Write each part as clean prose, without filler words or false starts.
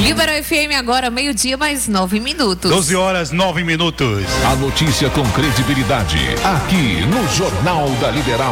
Libera FM agora, meio-dia mais 9 minutos. 12 horas 9 minutos. A notícia com credibilidade, aqui no Jornal da Liberal.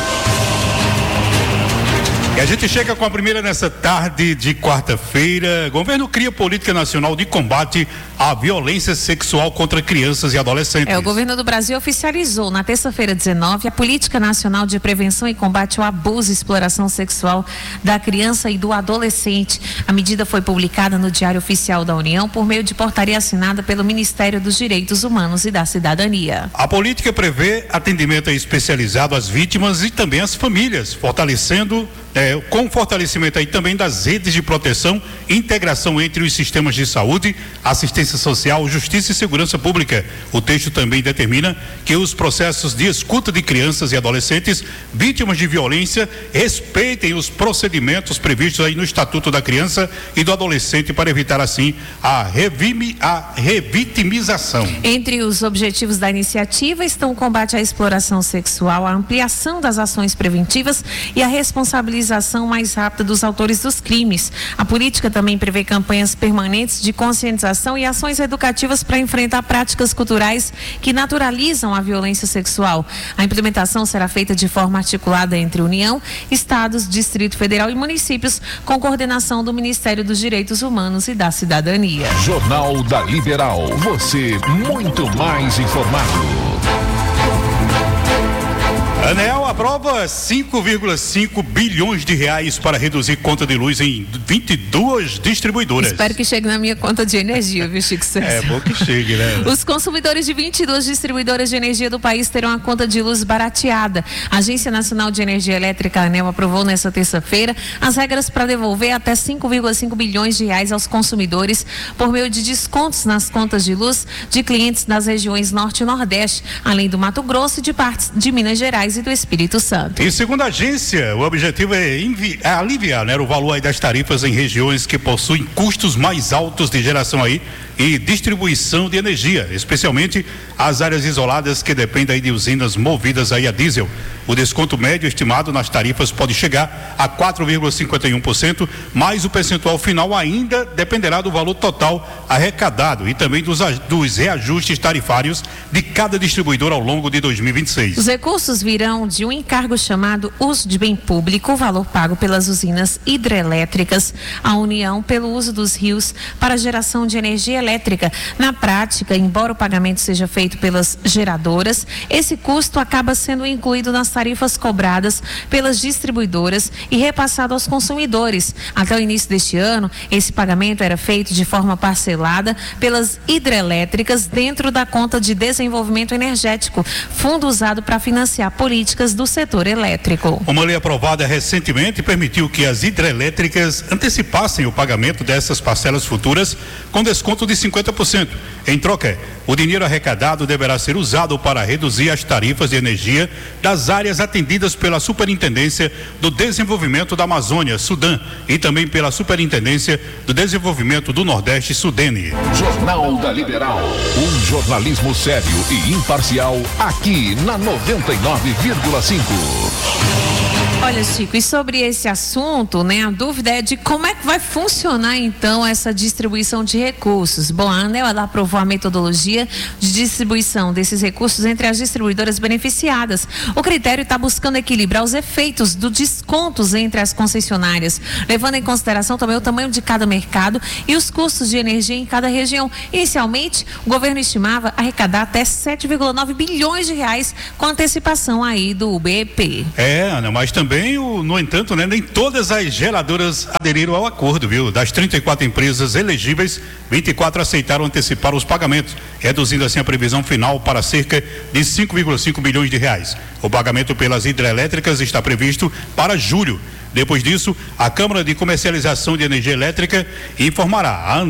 E a gente chega com a primeira nessa tarde de quarta-feira. Governo cria política nacional de combate à violência sexual contra crianças e adolescentes. O governo do Brasil oficializou na terça-feira 19 a Política Nacional de Prevenção e Combate ao Abuso e Exploração Sexual da Criança e do Adolescente. A medida foi publicada no Diário Oficial da União por meio de portaria assinada pelo Ministério dos Direitos Humanos e da Cidadania. A política prevê atendimento especializado às vítimas e também às famílias, fortalecendo com fortalecimento aí também das redes de proteção e integração entre os sistemas de saúde, assistência social, justiça e segurança pública. O texto também determina que os processos de escuta de crianças e adolescentes vítimas de violência respeitem os procedimentos previstos aí no Estatuto da Criança e do Adolescente para evitar assim a revitimização. Entre os objetivos da iniciativa estão o combate à exploração sexual, a ampliação das ações preventivas e a responsabilização mais rápida dos autores dos crimes. A política também prevê campanhas permanentes de conscientização e ações educativas para enfrentar práticas culturais que naturalizam a violência sexual. A implementação será feita de forma articulada entre União, Estados, Distrito Federal e municípios, com coordenação do Ministério dos Direitos Humanos e da Cidadania. Jornal da Liberal, você muito mais informado. ANEEL aprova 5,5 bilhões de reais para reduzir conta de luz em 22 distribuidoras. Espero que chegue na minha conta de energia, viu, Chico César? É bom que chegue, né? Os consumidores de 22 distribuidoras de energia do país terão a conta de luz barateada. A Agência Nacional de Energia Elétrica, ANEEL, aprovou nesta terça-feira as regras para devolver até 5,5 bilhões de reais aos consumidores por meio de descontos nas contas de luz de clientes das regiões Norte e Nordeste, além do Mato Grosso e de partes de Minas Gerais e do Espírito Santo. E segundo a agência, o objetivo é aliviar, né, o valor aí das tarifas em regiões que possuem custos mais altos de geração aí e distribuição de energia, especialmente as áreas isoladas que dependem aí de usinas movidas aí a diesel. O desconto médio estimado nas tarifas pode chegar a 4,51%, mas o percentual final ainda dependerá do valor total arrecadado e também dos reajustes tarifários de cada distribuidor ao longo de 2026. Os recursos virão de um encargo chamado Uso de Bem Público, o valor pago pelas usinas hidrelétricas, a União pelo uso dos rios para geração de energia elétrica. Na prática, embora o pagamento seja feito pelas geradoras, esse custo acaba sendo incluído nas tarifas cobradas pelas distribuidoras e repassado aos consumidores. Até o início deste ano, esse pagamento era feito de forma parcelada pelas hidrelétricas dentro da conta de desenvolvimento energético, fundo usado para financiar políticas do setor elétrico. Uma lei aprovada recentemente permitiu que as hidrelétricas antecipassem o pagamento dessas parcelas futuras com desconto de 50%. Em troca, o dinheiro arrecadado deverá ser usado para reduzir as tarifas de energia das áreas atendidas pela Superintendência do Desenvolvimento da Amazônia, Sudã, e também pela Superintendência do Desenvolvimento do Nordeste, Sudene. Jornal da Liberal, um jornalismo sério e imparcial aqui na 99,5. Olha, Chico, e sobre esse assunto, né, a dúvida é de como é que vai funcionar então essa distribuição de recursos. Bom, a ANEEL, ela aprovou a metodologia de distribuição desses recursos entre as distribuidoras beneficiadas. O critério está buscando equilibrar os efeitos dos descontos entre as concessionárias, levando em consideração também o tamanho de cada mercado e os custos de energia em cada região. Inicialmente, o governo estimava arrecadar até 7,9 bilhões de reais com antecipação aí do UBP. Ana, mas também, no entanto, né, nem todas as geradoras aderiram ao acordo, viu? Das 34 empresas elegíveis, 24 aceitaram antecipar os pagamentos, reduzindo assim a previsão final para cerca de 5,5 bilhões de reais. O pagamento pelas hidrelétricas está previsto para julho. Depois disso, a Câmara de Comercialização de Energia Elétrica informará a ANEEL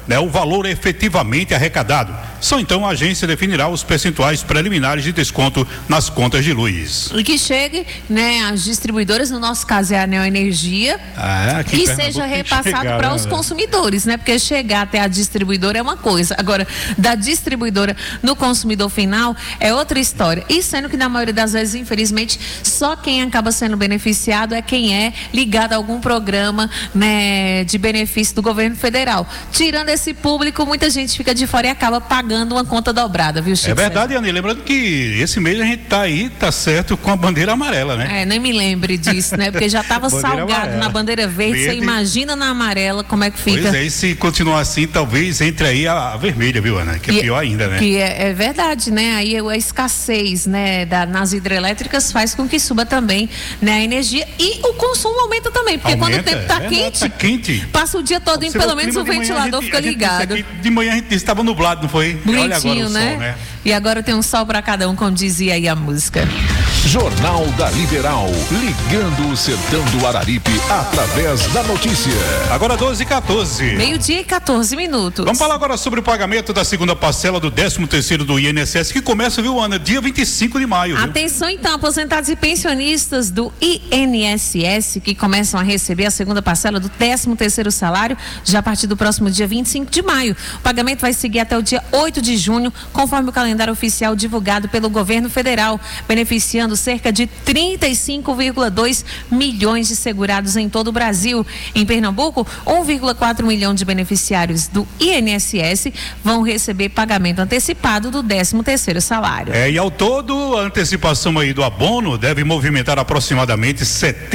né, o valor efetivamente arrecadado. Só então a agência definirá os percentuais preliminares de desconto nas contas de luz. E que chegue, né, as distribuidoras, no nosso caso é a Neoenergia, que seja repassado para os consumidores, né? Porque chegar até a distribuidora é uma coisa, agora da distribuidora no consumidor final é outra história. E sendo que na maioria das vezes, infelizmente, só quem acaba sendo beneficiado é quem é ligado a algum programa, né, de benefício do governo federal. Tirando esse público, muita gente fica de fora e acaba pagando uma conta dobrada, viu, Chico? É verdade, Anny. Lembrando que esse mês a gente tá certo, com a bandeira amarela, né? Nem me lembre disso, né? Porque já estava salgado amarela. Na bandeira verde, você imagina na amarela como é que fica. Pois é, e se continuar assim, talvez entre aí a vermelha, viu, Ana? Que é pior ainda, né? Que é verdade, né? Aí a escassez, né, nas hidrelétricas faz com que suba também, né, a energia e o consumo aumenta também, porque quando o tempo tá quente, passa o dia todo e pelo menos o ventilador fica ligado. De manhã a gente disse que estava nublado, não foi? Bonitinho, olha agora o né? sol, né? E agora tem um sol para cada um, como dizia aí a música. Jornal da Liberal, ligando o sertão do Araripe através da notícia. Agora 12h14. Meio-dia e 14 minutos. Vamos falar agora sobre o pagamento da segunda parcela do 13º do INSS, que começa, viu, Ana, dia 25 de maio. Viu? Atenção então, aposentados e pensionistas do INSS que começam a receber a segunda parcela do 13º salário já a partir do próximo dia 25 de maio. O pagamento vai seguir até o dia 8 de junho, conforme o calendário oficial divulgado pelo governo federal, beneficiando cerca de 35,2 milhões de segurados em todo o Brasil. Em Pernambuco, 1,4 milhão de beneficiários do INSS vão receber pagamento antecipado do 13º salário. E ao todo, a antecipação aí do abono deve movimentar aproximadamente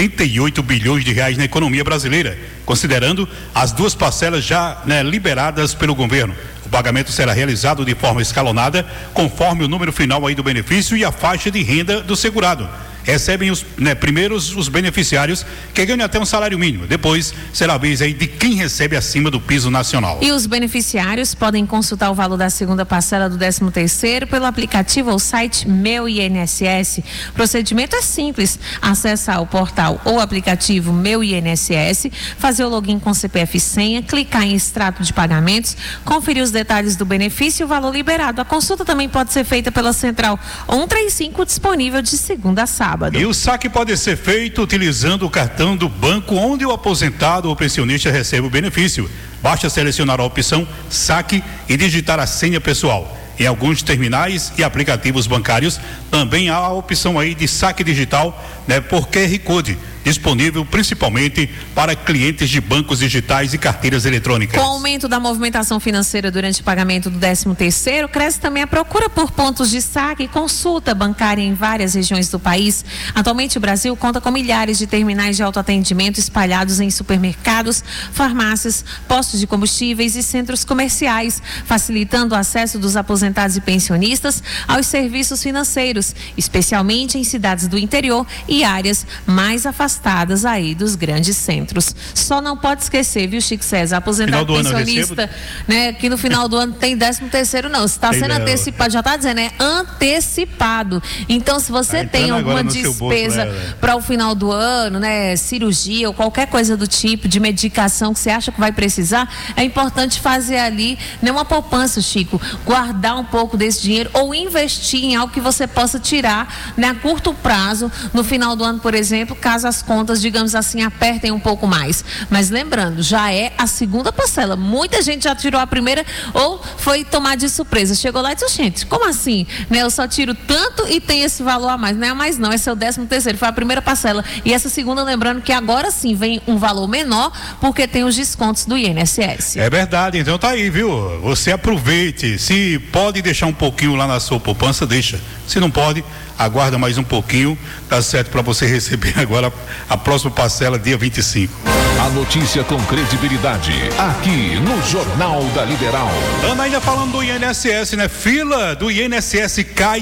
78 bilhões de reais na economia brasileira, considerando as duas parcelas já, né, liberadas pelo governo. O pagamento será realizado de forma escalonada, conforme o número final aí do benefício e a faixa de renda do segurado. Recebem primeiros os beneficiários que ganham até um salário mínimo. Depois será a vez aí de quem recebe acima do piso nacional. E os beneficiários podem consultar o valor da segunda parcela do 13º pelo aplicativo ou site Meu INSS. O procedimento é simples. Acessar o portal ou aplicativo Meu INSS, fazer o login com CPF e senha, clicar em extrato de pagamentos, conferir os detalhes do benefício e o valor liberado. A consulta também pode ser feita pela central 135, disponível de segunda a sábado. E o saque pode ser feito utilizando o cartão do banco onde o aposentado ou pensionista recebe o benefício. Basta selecionar a opção saque e digitar a senha pessoal. Em alguns terminais e aplicativos bancários também há a opção aí de saque digital, né, por QR Code, disponível principalmente para clientes de bancos digitais e carteiras eletrônicas. Com o aumento da movimentação financeira durante o pagamento do 13º, cresce também a procura por pontos de saque e consulta bancária em várias regiões do país. Atualmente o Brasil conta com milhares de terminais de autoatendimento espalhados em supermercados, farmácias, postos de combustíveis e centros comerciais, facilitando o acesso dos aposentados e pensionistas aos serviços financeiros, especialmente em cidades do interior e áreas mais afastadas aí dos grandes centros. Só não pode esquecer, viu, Chico César, aposentado pensionista, né, que no final do ano tem 13º não, se está sendo antecipado, já está dizendo, é antecipado. Então, se você tem alguma despesa para o final do ano, né, cirurgia ou qualquer coisa do tipo, de medicação que você acha que vai precisar, é importante fazer ali, né, uma poupança, Chico, guardar um pouco desse dinheiro ou investir em algo que você possa tirar, né, a curto prazo, no final do ano, por exemplo, caso as contas, digamos assim, apertem um pouco mais. Mas lembrando, já é a segunda parcela. Muita gente já tirou a primeira ou foi tomar de surpresa. Chegou lá e disse, gente, como assim? Né, eu só tiro tanto e tem esse valor a mais. Não é a mais não, esse é o 13º, foi a primeira parcela. E essa segunda, lembrando que agora sim vem um valor menor, porque tem os descontos do INSS. É verdade, então tá aí, viu? Você aproveite. Se pode deixar um pouquinho lá na sua poupança, deixa. Se não pode, aguarda mais um pouquinho, tá certo, para você receber agora a próxima parcela, dia 25. A notícia com credibilidade, aqui no Jornal da Liberal. Ana, ainda falando do INSS, né? Fila do INSS cai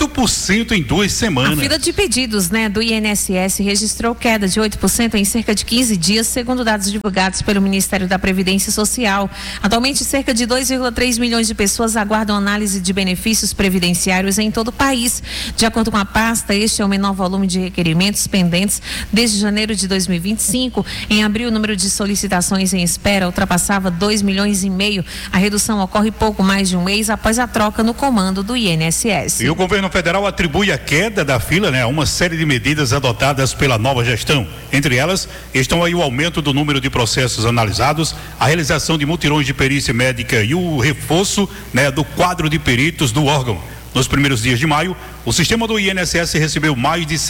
8% em 2 semanas. A fila de pedidos, né, do INSS registrou queda de 8% em cerca de 15 dias, segundo dados divulgados pelo Ministério da Previdência Social. Atualmente, cerca de 2,3 milhões de pessoas aguardam análise de benefícios previdenciários em todo o país. país. De acordo com a pasta, este é o menor volume de requerimentos pendentes desde janeiro de 2025. Em abril, o número de solicitações em espera ultrapassava 2,5 milhões. A redução ocorre pouco mais de um mês após a troca no comando do INSS. E o governo federal atribui a queda da fila, a uma série de medidas adotadas pela nova gestão. Entre elas, estão aí o aumento do número de processos analisados, a realização de mutirões de perícia médica e o reforço, do quadro de peritos do órgão. Nos primeiros dias de maio, o sistema do INSS recebeu mais de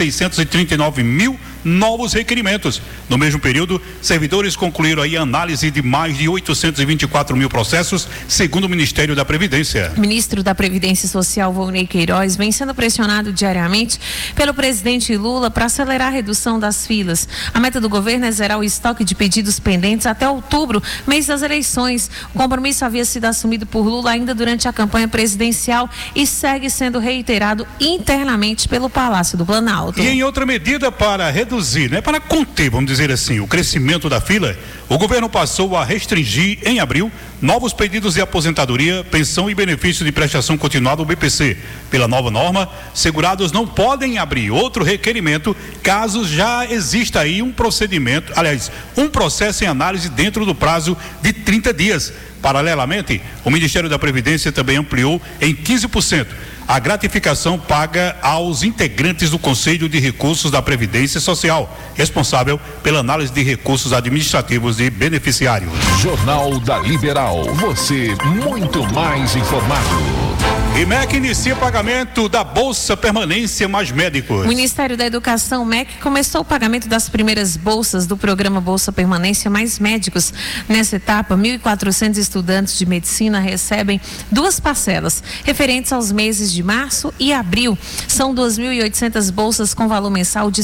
639 mil novos requerimentos. No mesmo período, servidores concluíram aí a análise de mais de 824 mil processos, segundo o Ministério da Previdência. O ministro da Previdência Social, Volney Queiroz, vem sendo pressionado diariamente pelo presidente Lula para acelerar a redução das filas. A meta do governo é zerar o estoque de pedidos pendentes até outubro, mês das eleições. O compromisso havia sido assumido por Lula ainda durante a campanha presidencial e segue sendo reiterado internamente pelo Palácio do Planalto. E em outra medida para reduzir, para conter, vamos dizer assim, o crescimento da fila, o governo passou a restringir em abril novos pedidos de aposentadoria, pensão e benefício de prestação continuada, o BPC. Pela nova norma, segurados não podem abrir outro requerimento caso já exista aí um processo em análise dentro do prazo de 30 dias. Paralelamente, o Ministério da Previdência também ampliou em 15% a gratificação paga aos integrantes do Conselho de Recursos da Previdência Social, responsável pela análise de recursos administrativos de beneficiários. Jornal da Liberal, você muito mais informado. E MEC inicia pagamento da Bolsa Permanência Mais Médicos. O Ministério da Educação, MEC, começou o pagamento das primeiras bolsas do programa Bolsa Permanência Mais Médicos. Nessa etapa, 1.400 estudantes de medicina recebem 2 parcelas, referentes aos meses de março e abril. São 2.800 bolsas com valor mensal de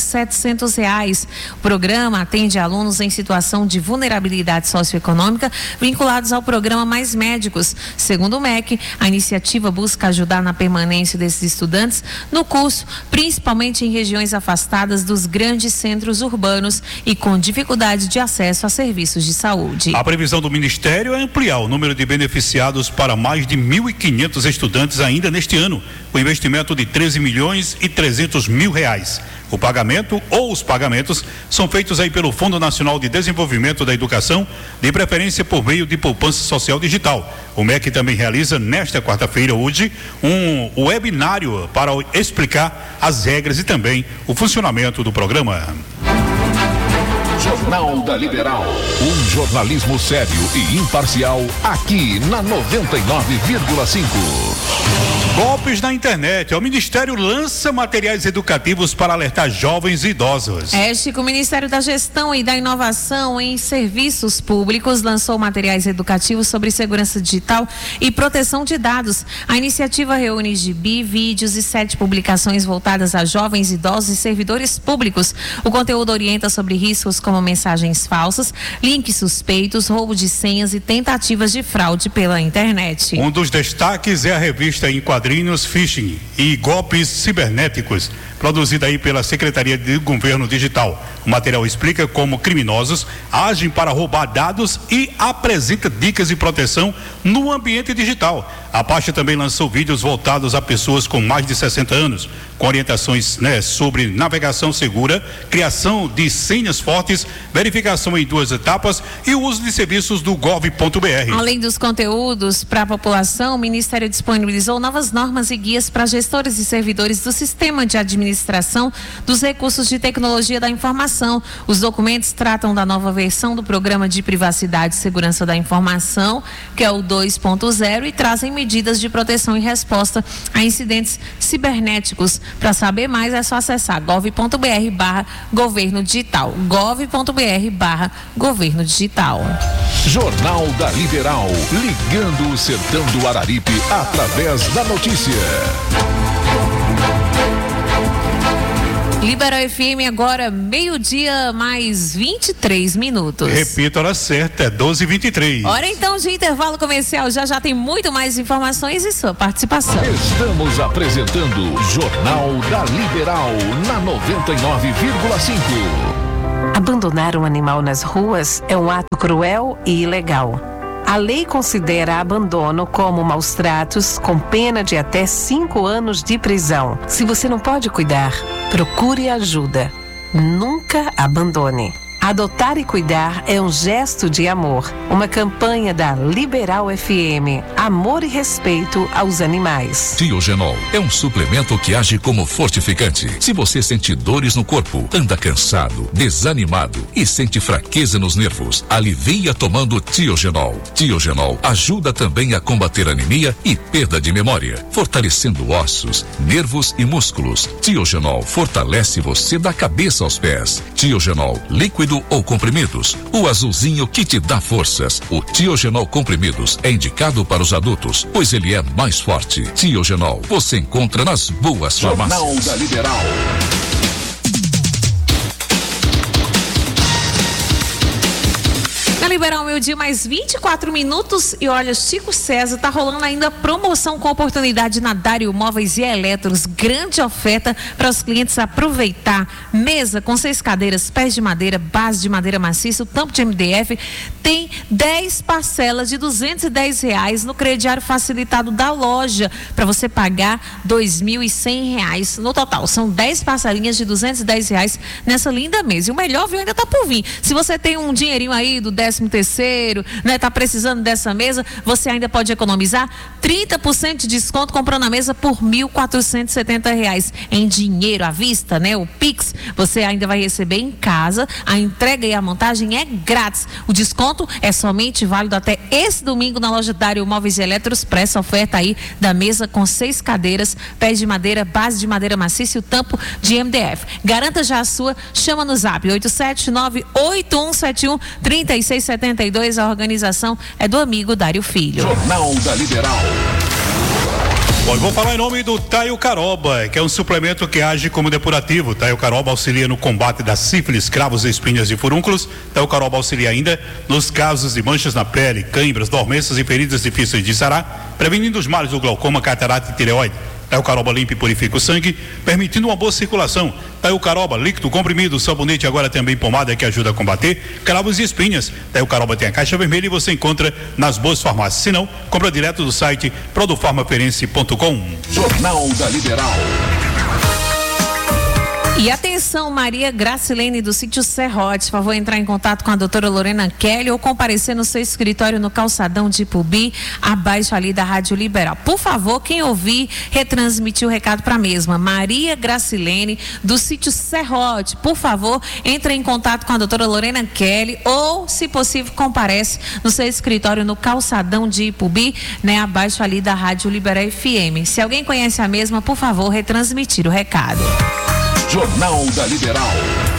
R$700. O programa atende alunos em situação de vulnerabilidade socioeconômica vinculados ao programa Mais Médicos. Segundo o MEC, a iniciativa busca ajudar na permanência desses estudantes no curso, principalmente em regiões afastadas dos grandes centros urbanos e com dificuldade de acesso a serviços de saúde. A previsão do Ministério é ampliar o número de beneficiados para mais de 1.500 estudantes ainda neste ano, com investimento de R$13.300.000. O pagamento ou os pagamentos são feitos aí pelo Fundo Nacional de Desenvolvimento da Educação, de preferência por meio de poupança social digital. O MEC também realiza nesta quarta-feira, hoje, um webinário para explicar as regras e também o funcionamento do programa. Jornal da Liberal, um jornalismo sério e imparcial aqui na 99,5. Golpes na internet. O Ministério lança materiais educativos para alertar jovens e idosos. Chico, o Ministério da Gestão e da Inovação em Serviços Públicos lançou materiais educativos sobre segurança digital e proteção de dados. A iniciativa reúne gibi, vídeos e 7 publicações voltadas a jovens, idosos e servidores públicos. O conteúdo orienta sobre riscos como mensagens falsas, links suspeitos, roubo de senhas e tentativas de fraude pela internet. Um dos destaques é a revista em quadrinhos Phishing e Golpes Cibernéticos, produzida aí pela Secretaria de Governo Digital. O material explica como criminosos agem para roubar dados e apresenta dicas de proteção no ambiente digital. A pasta também lançou vídeos voltados a pessoas com mais de 60 anos, com orientações sobre navegação segura, criação de senhas fortes, verificação em 2 etapas e o uso de serviços do gov.br. Além dos conteúdos para a população, o Ministério disponibilizou novas normas e guias para gestores e servidores do Sistema de Administração dos Recursos de Tecnologia da Informação. Os documentos tratam da nova versão do Programa de Privacidade e Segurança da Informação, que é o 2.0, e trazem medidas de proteção e resposta a incidentes cibernéticos. Para saber mais, é só acessar gov.br/governo digital. gov.br/governo digital. Jornal da Liberal, ligando o sertão do Araripe através da notícia. Liberal FM agora, 12h mais 23 minutos. Repita a hora certa, é 12h23. Hora então de intervalo comercial, já tem muito mais informações e sua participação. Estamos apresentando Jornal da Liberal na 99,5. Abandonar um animal nas ruas é um ato cruel e ilegal. A lei considera abandono como maus tratos, com pena de até 5 anos de prisão. Se você não pode cuidar, procure ajuda. Nunca abandone. Adotar e cuidar é um gesto de amor. Uma campanha da Liberal FM. Amor e respeito aos animais. Tiogenol é um suplemento que age como fortificante. Se você sente dores no corpo, anda cansado, desanimado e sente fraqueza nos nervos, alivia tomando Tiogenol. Tiogenol ajuda também a combater anemia e perda de memória, fortalecendo ossos, nervos e músculos. Tiogenol fortalece você da cabeça aos pés. Tiogenol líquido ou comprimidos, o azulzinho que te dá forças. O Tiogenol comprimidos é indicado para os adultos, pois ele é mais forte. Tiogenol você encontra nas boas farmácias. Jornal da Liberal. Na Liberal, meio-dia, mais 24 minutos. E olha, Chico César, tá rolando ainda promoção com oportunidade na Dário Móveis e Eletros. Grande oferta para os clientes aproveitar. Mesa com 6 cadeiras, pés de madeira, base de madeira maciça, o tampo de MDF. Tem 10 parcelas de R$210 no crediário facilitado da loja, para você pagar R$2.100 no total. São 10 parcelinhas de R$210 nessa linda mesa. E o melhor, viu, ainda tá por vir. Se você tem um dinheirinho aí do 13º, né, tá precisando dessa mesa, você ainda pode economizar 30% de desconto comprando a mesa por R$1.470 em dinheiro à vista, né? O Pix, você ainda vai receber em casa, a entrega e a montagem é grátis. O desconto é somente válido até esse domingo na loja Dário Móveis e Eletros, para essa oferta aí da mesa com 6 cadeiras, pés de madeira, base de madeira maciça e o tampo de MDF. Garanta já a sua, chama no zap 879-8171-3672. A organização é do amigo Dário Filho. Jornal da Liberal. Bom, eu vou falar em nome do Taio Caroba, que é um suplemento que age como depurativo. Taio Caroba auxilia no combate da sífilis, cravos, espinhas e furúnculos. Taio Caroba auxilia ainda nos casos de manchas na pele, cãibras, dormências e feridas difíceis de sarar, prevenindo os males do glaucoma, catarata e tireoide. Taio Caroba limpa e purifica o sangue, permitindo uma boa circulação. Taio Caroba, líquido, comprimido, sabonete, agora também pomada que ajuda a combater cravos e espinhas. Taio Caroba tem a caixa vermelha e você encontra nas boas farmácias. Se não, compra direto do site produfarmaferense.com. Jornal da Liberal. E atenção, Maria Gracilene do sítio Serrote, por favor, entrar em contato com a doutora Lorena Kelly ou comparecer no seu escritório no calçadão de Ipubi, abaixo ali da Rádio Liberal. Por favor, quem ouvir, retransmitir o recado para a mesma. Maria Gracilene do sítio Serrote, por favor, entre em contato com a doutora Lorena Kelly ou, se possível, comparece no seu escritório no calçadão de Ipubi, né, abaixo ali da Rádio Liberal FM. Se alguém conhece a mesma, por favor, retransmitir o recado. Jornal da Liberal.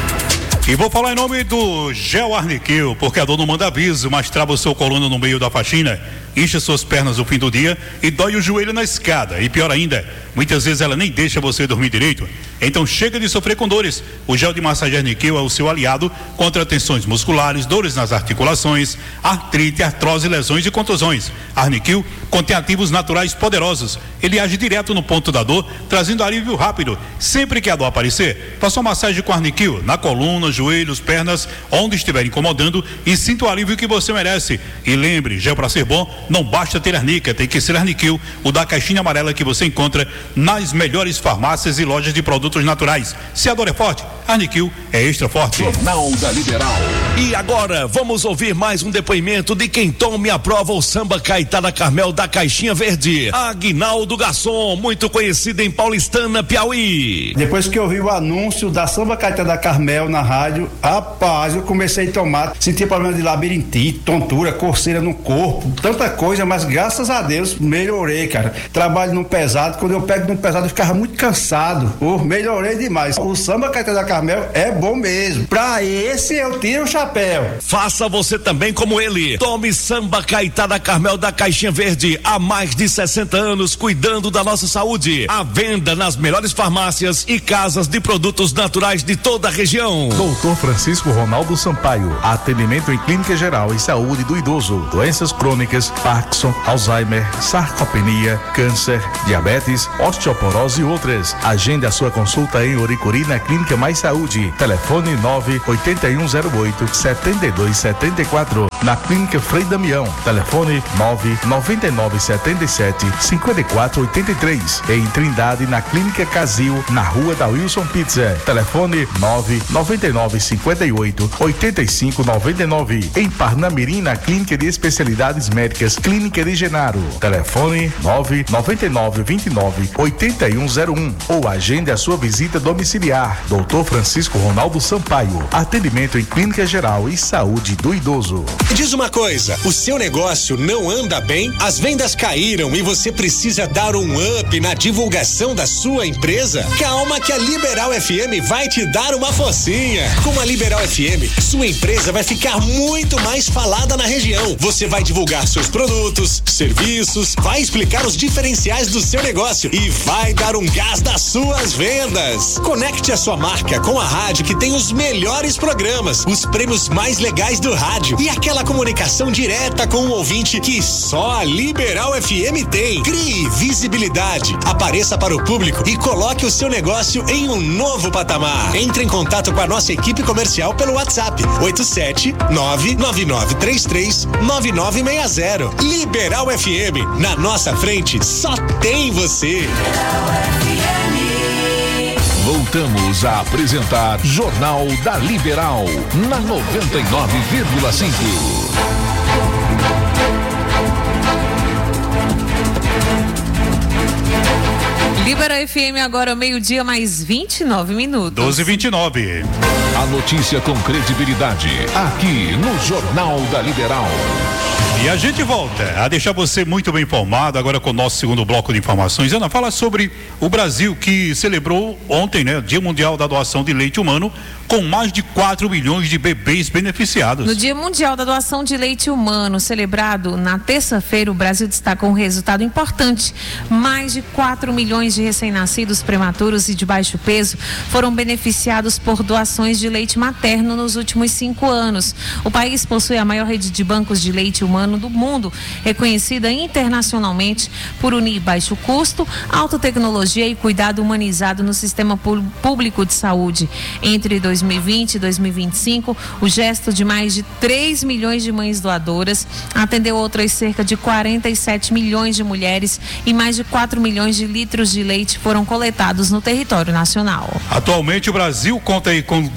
E vou falar em nome do Gel Arniquil, porque a dor não manda aviso, mas trava o seu coluna no meio da faxina, incha suas pernas no fim do dia e dói o joelho na escada. E pior ainda, muitas vezes ela nem deixa você dormir direito. Então chega de sofrer com dores. O gel de massagem Arniquil é o seu aliado contra tensões musculares, dores nas articulações, artrite, artrose, lesões e contusões. Arniquil contém ativos naturais poderosos. Ele age direto no ponto da dor, trazendo alívio rápido. Sempre que a dor aparecer, faça uma massagem com Arniquil na coluna, joelhos, pernas, onde estiver incomodando e sinta o alívio que você merece. E lembre, gel para ser bom, não basta ter arnica, tem que ser Arniquil, o da caixinha amarela que você encontra nas melhores farmácias e lojas de produtos naturais. Se a dor é forte, Arniquil é extra forte. Jornal da Liberal. E agora vamos ouvir mais um depoimento de quem toma e aprova o samba Caetá da Carmel da Caixinha Verde. Aguinaldo Garçom, muito conhecido em Paulistana, Piauí. Depois que eu vi o anúncio da samba Caetá da Carmel na rádio, rapaz, eu comecei a tomar, sentia problema de labirintite, tontura, coceira no corpo, tanta coisa, mas graças a Deus melhorei, cara. Trabalho no pesado, quando eu pego no pesado eu ficava muito cansado. Melhorei demais. O samba Caetá da Carmel é bom mesmo. Pra esse eu tiro o chapéu. Faça você também como ele. Tome samba Caetá da Carmel da Caixinha Verde há mais de 60 anos cuidando da nossa saúde. À venda nas melhores farmácias e casas de produtos naturais de toda a região. Doutor Francisco Ronaldo Sampaio, atendimento em clínica geral e saúde do idoso, doenças crônicas, Parkinson, Alzheimer, sarcopenia, câncer, diabetes, osteoporose e outras. Agende a sua consulta em Oricuri na Clínica Mais Saúde. Telefone 98108-7274. na Clínica Frei Damião. Telefone 99977-5483. Em Trindade, na Clínica Casil, na Rua da Wilson Pizza. Telefone 99958-8599. Em Parnamirim, na Clínica de Especialidades Médicas Clínica de Genaro. Telefone 99929-8101. Ou agende a sua visita domiciliar. Dr. Francisco Ronaldo Sampaio. Atendimento em Clínica Geral e Saúde do Idoso. Diz uma coisa, o seu negócio não anda bem? As vendas caíram e você precisa dar um up na divulgação da sua empresa? Calma que a Liberal FM vai te dar uma forcinha. Com a Liberal FM, sua empresa vai ficar muito mais falada na região. Você vai divulgar seus produtos, serviços, vai explicar os diferenciais do seu negócio e vai dar um gás das suas vendas. Conecte a sua marca com a rádio que tem os melhores programas, os prêmios mais legais do rádio e aquela comunicação direta com o ouvinte que só a Liberal FM tem. Crie visibilidade, apareça para o público e coloque o seu negócio em um novo patamar. Entre em contato com a nossa equipe comercial pelo WhatsApp 87999339960. Liberal FM, na nossa frente só tem você. Voltamos a apresentar Jornal da Liberal na 99,5. Libera FM agora, meio-dia, mais 29 minutos. 12h29. A notícia com credibilidade, aqui no Jornal da Liberal. E a gente volta a deixar você muito bem informado agora com o nosso segundo bloco de informações. Ana, fala sobre o Brasil, que celebrou ontem, né, Dia Mundial da Doação de Leite Humano, com mais de 4 milhões de bebês beneficiados. No Dia Mundial da Doação de Leite Humano, celebrado na terça-feira, o Brasil destacou um resultado importante. Mais de 4 milhões de recém-nascidos prematuros e de baixo peso foram beneficiados por doações de leite materno nos últimos 5 anos. O país possui a maior rede de bancos de leite humano do mundo, reconhecida internacionalmente por unir baixo custo, alta tecnologia e cuidado humanizado no sistema público de saúde. Entre 2020 e 2025, o gesto de mais de 3 milhões de mães doadoras atendeu outras cerca de 47 milhões de mulheres e mais de 4 milhões de litros de leite foram coletados no território nacional. Atualmente, o Brasil conta aí com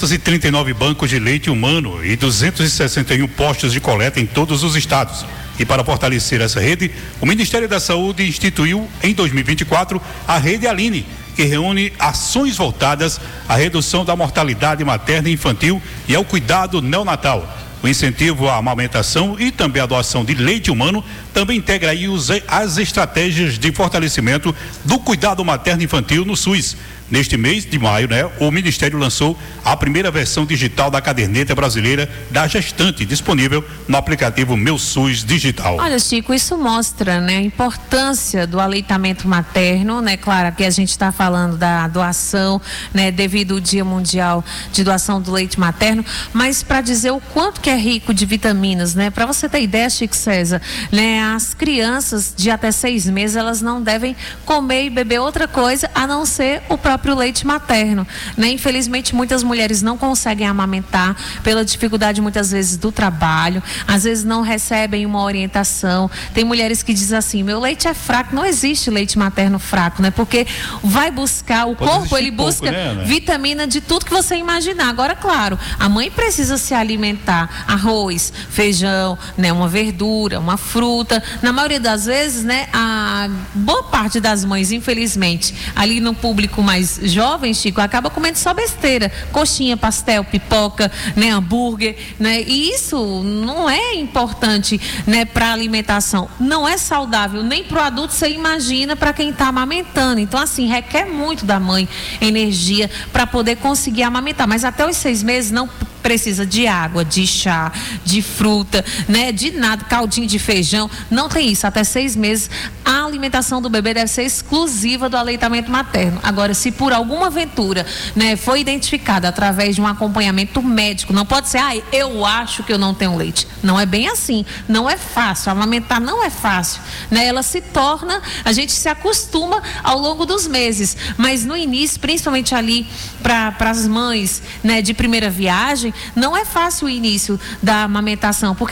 239 bancos de leite humano e 261 postos de coleta em todos os estados. E para fortalecer essa rede, o Ministério da Saúde instituiu em 2024 a Rede Aline, que reúne ações voltadas à redução da mortalidade materna e infantil e ao cuidado neonatal. O incentivo à amamentação e também a doação de leite humano também integra aí as estratégias de fortalecimento do cuidado materno infantil no SUS. Neste mês de maio, né, o Ministério lançou a primeira versão digital da caderneta brasileira da gestante, disponível no aplicativo Meu SUS Digital. Olha, Chico, isso mostra, né, a importância do aleitamento materno, né? Claro que a gente está falando da doação, né, devido ao Dia Mundial de Doação do Leite Materno, mas para dizer o quanto que é rico de vitaminas, né? Para você ter ideia, Chico César, né, as crianças de até 6 meses, elas não devem comer e beber outra coisa a não ser o próprio leite materno, né? Infelizmente, muitas mulheres não conseguem amamentar pela dificuldade muitas vezes do trabalho, às vezes não recebem uma orientação. Tem mulheres que dizem assim: meu leite é fraco. Não existe leite materno fraco, né? Porque vai buscar, o corpo ele busca vitamina de tudo que você imaginar. Agora, claro, a mãe precisa se alimentar, arroz, feijão, né? Uma verdura, uma fruta. Na maioria das vezes, né? A boa parte das mães, infelizmente, ali no público mais jovem, Chico, acaba comendo só besteira, coxinha, pastel, pipoca, né, hambúrguer, né? E isso não é importante, né, para alimentação. Não é saudável nem para o adulto, você imagina para quem está amamentando. Então, assim, requer muito da mãe energia para poder conseguir amamentar. Mas até os 6 meses não precisa de água, de chá, de fruta, né? De nada, caldinho de feijão, não tem isso. Até 6 meses, a alimentação do bebê deve ser exclusiva do aleitamento materno. Agora, se por alguma aventura, né, foi identificada através de um acompanhamento médico, não pode ser, eu acho que eu não tenho leite. Não é bem assim, não é fácil, amamentar não é fácil, né? Ela se torna, a gente se acostuma ao longo dos meses, mas no início, principalmente ali para as mães, né, de primeira viagem, não é fácil o início da amamentação, porque